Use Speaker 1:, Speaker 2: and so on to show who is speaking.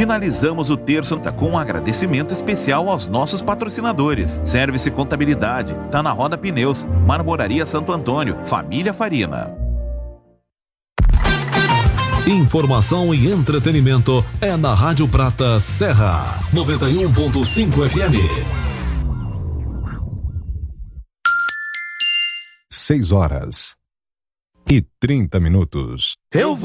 Speaker 1: Finalizamos o terço com um agradecimento especial aos nossos patrocinadores. Service Contabilidade, Tá na Roda Pneus, Marmoraria Santo Antônio, Família Farina.
Speaker 2: Informação e entretenimento é na Rádio Prata Serra 91.5 FM.
Speaker 3: 6 horas e 30 minutos.
Speaker 4: Eu vou